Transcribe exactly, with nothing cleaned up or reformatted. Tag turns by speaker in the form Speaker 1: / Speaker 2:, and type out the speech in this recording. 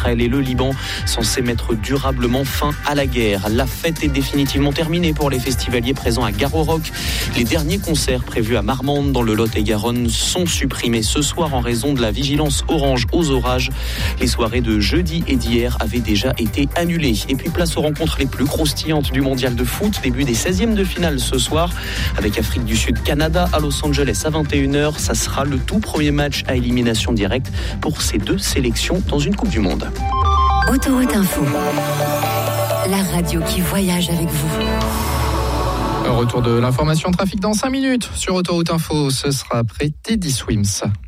Speaker 1: Israël et le Liban, censé mettre durablement fin à la guerre. La fête est définitivement terminée pour les festivaliers présents à Gare au Roc. Les derniers concerts prévus à Marmande dans le Lot-et-Garonne sont supprimés ce soir en raison de la vigilance orange aux orages. Les soirées de jeudi et d'hier avaient déjà été annulées. Et puis place aux rencontres les plus croustillantes du mondial de foot. Début des seizièmes de finale ce soir avec Afrique du Sud-Canada à Los Angeles à vingt et une heures. Ça sera le tout premier match à élimination directe pour ces deux sélections dans une Coupe du Monde.
Speaker 2: Autoroute Info, la radio qui voyage avec vous.
Speaker 3: Retour de l'information trafic dans cinq minutes sur Autoroute Info. Ce sera après Teddy Swims.